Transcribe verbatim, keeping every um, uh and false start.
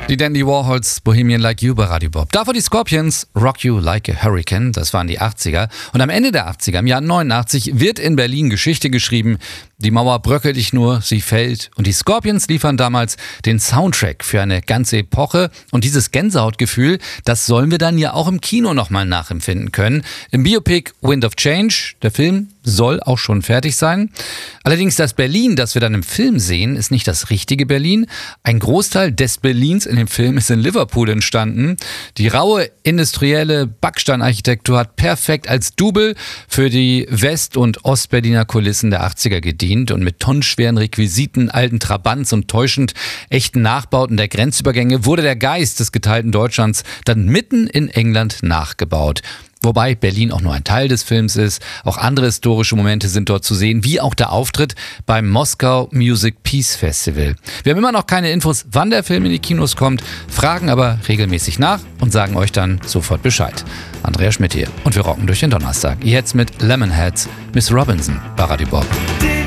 Die Dandy Warhols, Bohemian Like You bei Radio Bob. Davor die Scorpions, Rock You Like a Hurricane, das waren die achtziger. Und am Ende der achtziger, im Jahr neunundachtzig, wird in Berlin Geschichte geschrieben. Die Mauer bröckelt nicht nur, sie fällt. Und die Scorpions liefern damals den Soundtrack für eine ganze Epoche. Und dieses Gänsehautgefühl, das sollen wir dann ja auch im Kino nochmal nachempfinden können. Im Biopic Wind of Change, der Film soll auch schon fertig sein. Allerdings das Berlin, das wir dann im Film sehen, ist nicht das richtige Berlin. Ein Großteil des Berlins in dem Film ist in Liverpool entstanden. Die raue industrielle Backsteinarchitektur hat perfekt als Double für die West- und Ostberliner Kulissen der achtziger gedient und mit tonnenschweren Requisiten, alten Trabants und täuschend echten Nachbauten der Grenzübergänge wurde der Geist des geteilten Deutschlands dann mitten in England nachgebaut. Wobei Berlin auch nur ein Teil des Films ist. Auch andere historische Momente sind dort zu sehen, wie auch der Auftritt beim Moskau Music Peace Festival. Wir haben immer noch keine Infos, wann der Film in die Kinos kommt, fragen aber regelmäßig nach und sagen euch dann sofort Bescheid. Andrea Schmidt hier und wir rocken durch den Donnerstag. Jetzt mit Lemonheads, Miss Robinson bei Radio Bob.